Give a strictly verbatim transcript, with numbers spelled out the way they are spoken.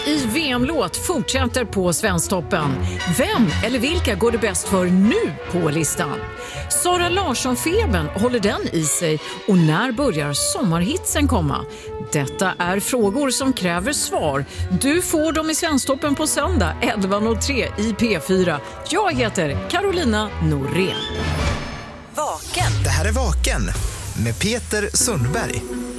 i V M-låt fortsätter på Svensktoppen. Vem eller vilka går det bäst för nu på listan? Sara Larsson-febern, håller den i sig? Och när börjar sommarhitsen komma? Detta är frågor som kräver svar. Du får dem i Svensktoppen på söndag elva noll tre i P fyra. Jag heter Carolina Norén. Vaken. Det här är Vaken med Peter Sundberg.